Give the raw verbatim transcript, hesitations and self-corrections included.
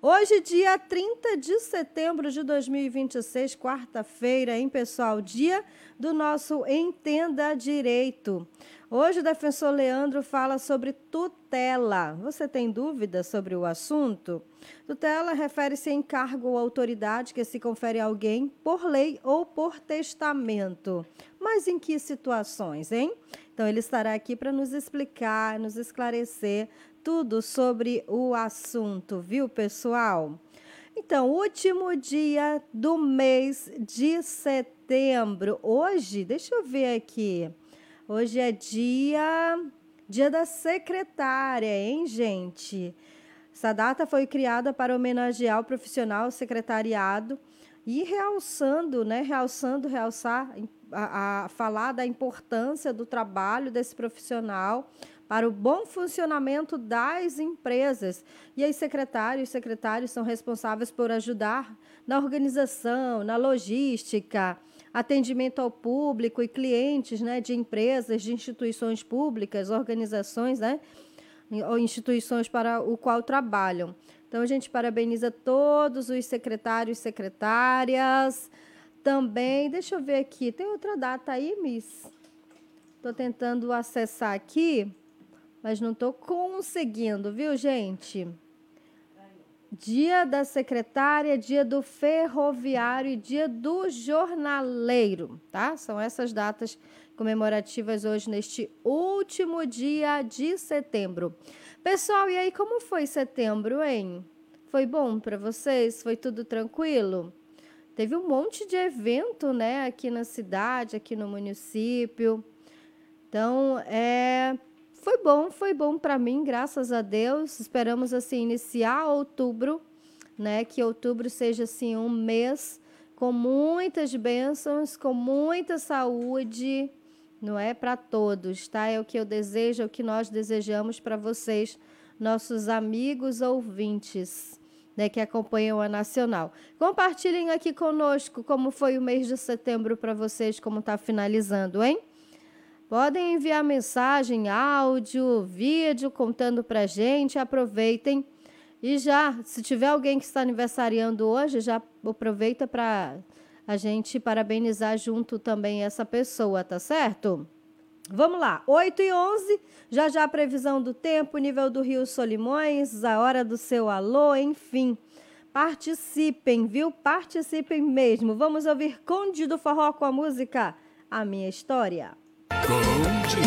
Hoje, dia trinta de setembro de dois mil e vinte e seis, quarta-feira, hein, pessoal? Dia do nosso Entenda Direito. Hoje o defensor Leandro fala sobre tutela. Você tem dúvida sobre o assunto? Tutela refere-se a encargo ou autoridade que se confere a alguém por lei ou por testamento. Mas em que situações, hein? Então, ele estará aqui para nos explicar, nos esclarecer tudo sobre o assunto, viu, pessoal? Então, último dia do mês de setembro. Hoje, deixa eu ver aqui. Hoje é dia, dia da secretária, hein, gente? Essa data foi criada para homenagear o profissional secretariado e realçando, né, realçando, realçar, a, a falar da importância do trabalho desse profissional para o bom funcionamento das empresas. E aí, secretários e secretários são responsáveis por ajudar na organização, na logística, atendimento ao público e clientes, né, de empresas, de instituições públicas, organizações, né, ou instituições para o qual trabalham. Então, a gente parabeniza todos os secretários e secretárias. Também, deixa eu ver aqui, tem outra data aí, Miss? Estou tentando acessar aqui, mas não estou conseguindo, viu, gente? Dia da secretária, dia do ferroviário e dia do jornaleiro, tá? São essas datas comemorativas hoje, neste último dia de setembro. Pessoal, e aí, como foi setembro, hein? Foi bom para vocês? Foi tudo tranquilo? Teve um monte de evento, né, aqui na cidade, aqui no município. Então, é... Foi bom, foi bom para mim, graças a Deus. Esperamos, assim, iniciar outubro, né? Que outubro seja, assim, um mês com muitas bênçãos, com muita saúde, não é? Para todos, tá? É o que eu desejo, é o que nós desejamos para vocês, nossos amigos ouvintes, né? Que acompanham a Nacional. Compartilhem aqui conosco como foi o mês de setembro para vocês, como está finalizando, hein? Podem enviar mensagem, áudio, vídeo, contando para a gente. Aproveitem. E já, se tiver alguém que está aniversariando hoje, já aproveita para a gente parabenizar junto também essa pessoa, tá certo? Vamos lá, oito e onze, já já a previsão do tempo, nível do Rio Solimões, a hora do seu alô, enfim. Participem, viu? Participem mesmo. Vamos ouvir Conde do Forró com a música A Minha História.